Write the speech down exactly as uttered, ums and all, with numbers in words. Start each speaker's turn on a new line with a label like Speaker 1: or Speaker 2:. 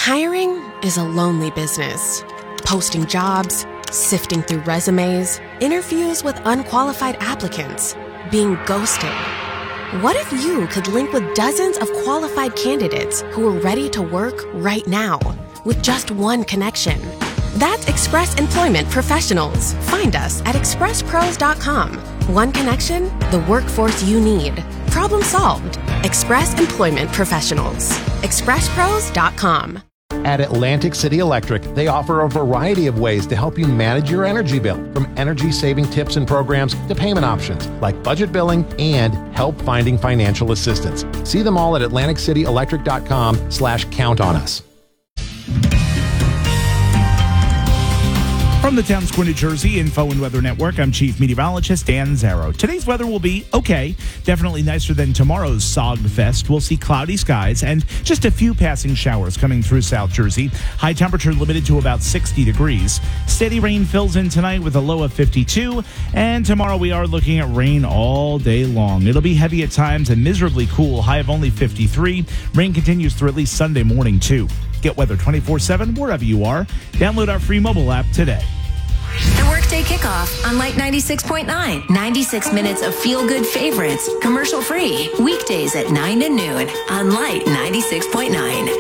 Speaker 1: Hiring is a lonely business. Posting jobs, sifting through resumes, interviews with unqualified applicants, being ghosted. What if you could link with dozens of qualified candidates who are ready to work right now with just one connection? That's Express Employment Professionals. Find us at express pros dot com. One connection, the workforce you need. Problem solved. Express Employment Professionals. express pros dot com.
Speaker 2: At Atlantic City Electric, they offer a variety of ways to help you manage your energy bill, from energy-saving tips and programs to payment options like budget billing and help finding financial assistance. See them all at atlantic city electric dot com slash count on us.
Speaker 3: From the Town Square, New Jersey Info and Weather Network, I'm Chief Meteorologist Dan Zarrow. Today's weather will be okay, definitely nicer than tomorrow's Sog Fest. We'll see cloudy skies and just a few passing showers coming through South Jersey. High temperature limited to about sixty degrees. Steady rain fills in tonight with a low of fifty-two, and tomorrow we are looking at rain all day long. It'll be heavy at times and miserably cool, high of only fifty-three. Rain continues through at least Sunday morning, too. Get weather twenty-four seven wherever you are. Download our free mobile app today.
Speaker 4: The Workday Kickoff on Light ninety-six point nine. ninety-six minutes of feel-good favorites, commercial-free. Weekdays at nine to noon on Light ninety-six point nine.